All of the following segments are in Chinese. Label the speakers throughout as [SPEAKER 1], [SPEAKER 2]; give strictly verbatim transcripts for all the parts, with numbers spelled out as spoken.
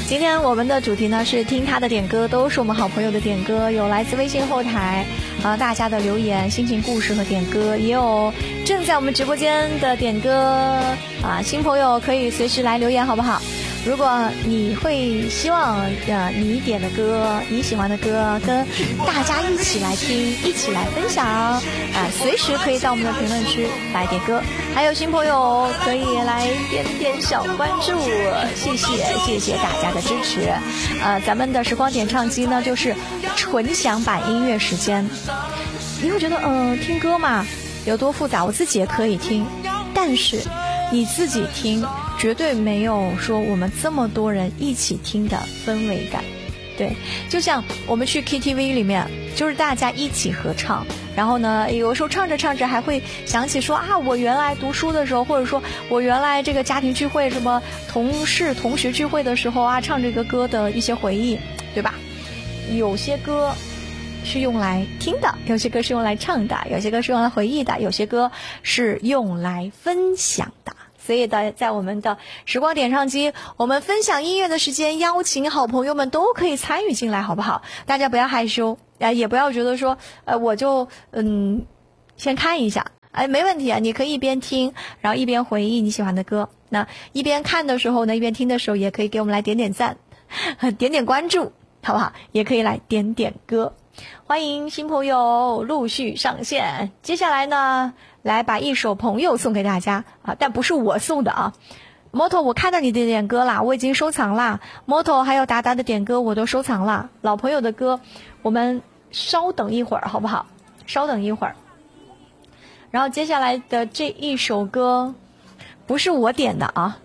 [SPEAKER 1] 今天我们的主题呢是听他的点歌，都是我们好朋友的点歌，有来自微信后台啊、呃、大家的留言、心情故事和点歌，也有正在我们直播间的点歌啊，新朋友可以随时来留言，好不好？如果你会希望呃你点的歌，你喜欢的歌跟大家一起来听，一起来分享啊、呃，随时可以到我们的评论区来点歌。还有新朋友可以来点点小关注，谢谢谢谢大家的支持。呃，咱们的时光点唱机呢就是纯享版音乐时间。你会觉得呃听歌嘛有多复杂，我自己也可以听，但是你自己听绝对没有说我们这么多人一起听的氛围感。对，就像我们去 K T V 里面，就是大家一起合唱，然后呢有时候唱着唱着还会想起说啊，我原来读书的时候，或者说我原来这个家庭聚会什么同事同学聚会的时候啊，唱这个歌的一些回忆，对吧？有些歌是用来听的，有些歌是用来唱的，有些歌是用来回忆的，有些歌是用来分享的。所以的在我们的时光点唱机，我们分享音乐的时间，邀请好朋友们都可以参与进来，好不好？大家不要害羞，呃，也不要觉得说呃我就嗯先看一下，哎，没问题啊，你可以一边听然后一边回忆你喜欢的歌，那一边看的时候呢，一边听的时候也可以给我们来点点赞，点点关注，好不好？也可以来点点歌。欢迎新朋友陆续上线，接下来呢来把一首朋友送给大家啊，但不是我送的啊。Moto 我看到你的点歌啦，我已经收藏啦。Moto 还有达达的点歌我都收藏啦。老朋友的歌我们稍等一会儿好不好？稍等一会儿。然后接下来的这一首歌不是我点的啊，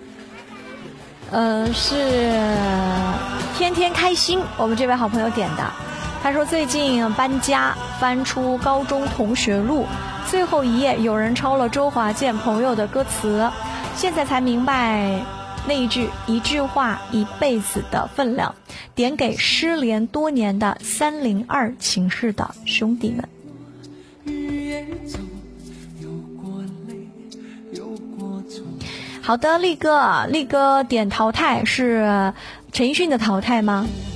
[SPEAKER 1] 呃是天天开心，我们这位好朋友点的。他说最近搬家，翻出高中同学录，最后一页有人抄了周华健朋友的歌词，现在才明白那一句一句话一辈子的分量，点给失联多年的三零二寝室的兄弟们。好的，力哥，力哥点淘汰是陈奕迅的淘汰吗？